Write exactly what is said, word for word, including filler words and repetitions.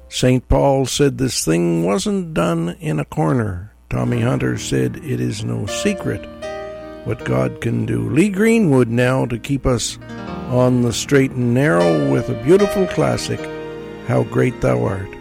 Saint Paul said this thing wasn't done in a corner. Tommy Hunter said it is no secret what God can do. Lee Greenwood now to keep us on the straight and narrow with a beautiful classic, How Great Thou Art.